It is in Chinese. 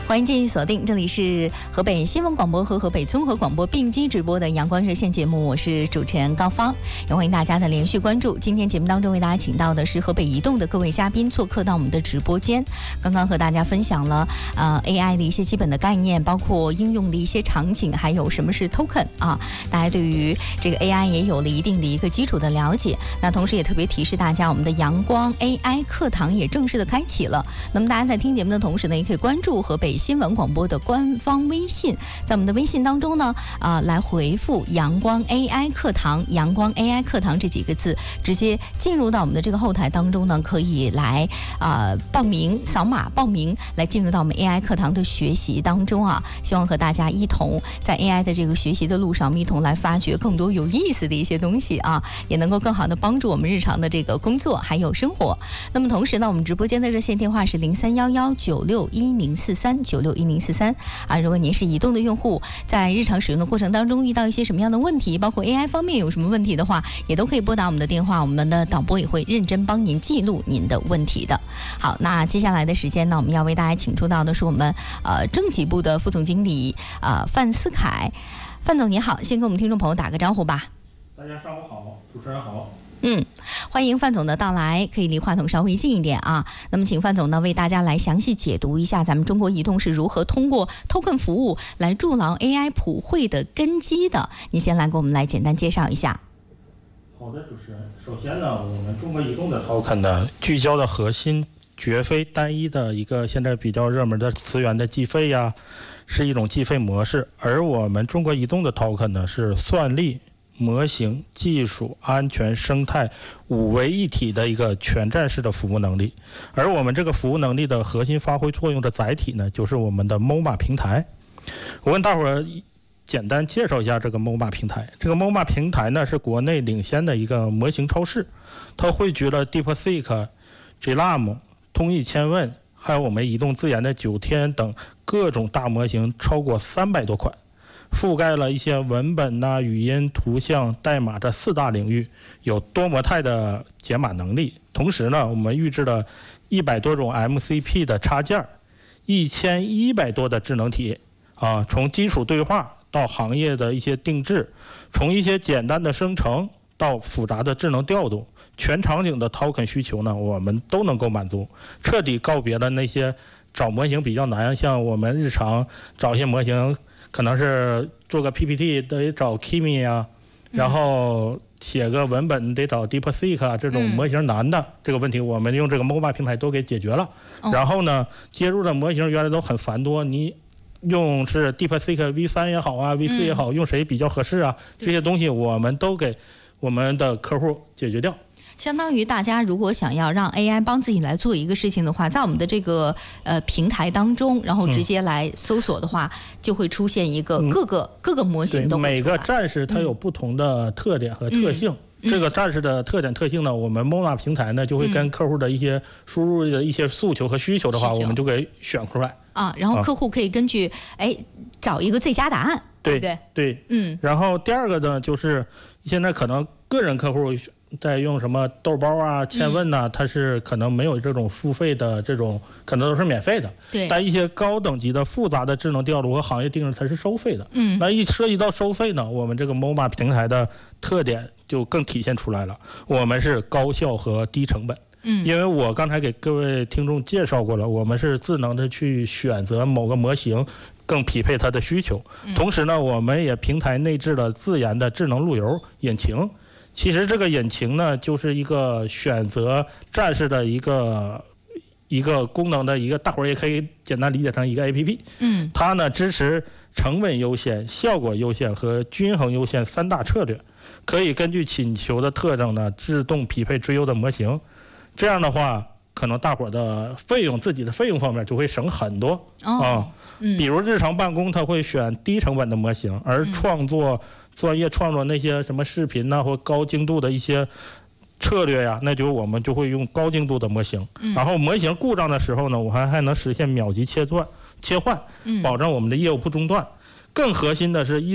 欢迎继续锁定，这里是河北新闻广播和河北综合广播并机直播的阳光热线节目，我是主持人高芳，也欢迎大家的连续关注。今天节目当中为大家请到的是河北移动的各位嘉宾做客到我们的直播间，刚刚和大家分享了AI 的一些基本的概念，包括应用的一些场景，还有什么是 token 啊，大家对于这个 AI 也有了一定的一个基础的了解。那同时也特别提示大家，我们的阳光 AI 课堂也正式的开启了。那么大家在听节目的同时呢，也可以关注河北新闻广播的官方微信，在我们的微信当中呢，来回复阳光 AI 课堂，阳光 AI 课堂这几个字，直接进入到我们的这个后台当中呢，可以来报名，扫码报名，来进入到我们 AI 课堂的学习当中啊。希望和大家一同在 AI 的这个学习的路上，我们一同来发掘更多有意思的一些东西啊，也能够更好的帮助我们日常的这个工作还有生活。那么同时呢，我们直播间的热线电话是0311961043961043啊。如果您是移动的用户，在日常使用的过程当中遇到一些什么样的问题，包括 AI 方面有什么问题的话，也都可以拨打我们的电话，我们的导播也会认真帮您记录您的问题的。好，那接下来的时间呢，我们要为大家请出到的是我们政企部的副总经理范思凯。范总你好，先跟我们听众朋友打个招呼吧。 大家上午好，主持人好。 欢迎范总的到来，可以离话筒稍微近一点啊。那么请范总呢为大家来详细解读一下咱们中国移动是如何通过 token 服务来筑牢 AI 普惠的根基的。你先来给我们来简单介绍一下。 好的，主持人。首先呢，我们中国移动的 token 呢，聚焦的核心绝非单一的一个现在比较热门的词源的计费呀，是一种计费模式，而我们中国移动的 token 呢是算力、模型、技术、安全、生态五为一体的一个全站式的服务能力。而我们这个服务能力的核心发挥作用的载体呢，就是我们的 MoMA 平台。我跟大伙儿简单介绍一下这个 MoMA 平台。这个 MoMA 平台呢是国内领先的一个模型超市，它汇聚了 DeepSeek、GLaM、通义千问，还有我们移动自研的9天等各种大模型超过300多款，覆盖了一些文本语音、图像、代码这4大领域，有多模态的解码能力。同时呢，我们预制了100多种 MCP 的插件，1100多的智能体从基础对话到行业的一些定制，从一些简单的生成到复杂的智能调度，全场景的 token 需求呢，我们都能够满足，彻底告别了那些找模型比较难，像我们日常找一些模型可能是做个 PPT 得找 Kimi 啊，然后写个文本得找 DeepSeek 啊，这种模型难的这个问题，我们用这个 MoMA 平台都给解决了。然后呢，接入的模型原来都很繁多，你用是 DeepSeek V3 也好啊 V4 也好，用谁比较合适啊，这些东西我们都给我们的客户解决掉。 相当于大家如果想要让 AI 帮自己来做一个事情的话，在我们的这个平台当中，然后直接来搜索的话，就会出现一个各个模型都会出来。 每个战士它有不同的特点和特性。这个战士的特点特性呢，我们 MoMA 平台呢就会跟客户的一些输入的一些诉求和需求的话，我们就给选出来然后客户可以根据找一个最佳答案，对不对？ 对，然后第二个呢，就是现在可能个人客户在用什么豆包啊、千问呐，它是可能没有这种付费的，这种可能都是免费的。 对。 但一些高等级的复杂的智能调度和行业定制它是收费的。那一涉及到收费呢，我们这个 MoMA 平台的特点就更体现出来了。我们是高效和低成本。因为我刚才给各位听众介绍过了，我们是智能的去选择某个模型更匹配它的需求。同时呢，我们也平台内置了自研的智能路由引擎。其实这个引擎呢，就是一个选择战士的一个功能的一个，大伙儿也可以简单理解成一个 APP。它呢支持成本优先、效果优先和均衡优先3大策略，可以根据请求的特征呢自动匹配最优的模型。这样的话，可能大伙儿的费用，自己的费用方面就会省很多比如日常办公，它会选低成本的模型，而专业创作那些什么视频或高精度的一些策略呀，那就我们就会用高精度的模型。然后模型故障的时候呢，我还能实现秒级切换，保证我们的业务不中断。更核心的是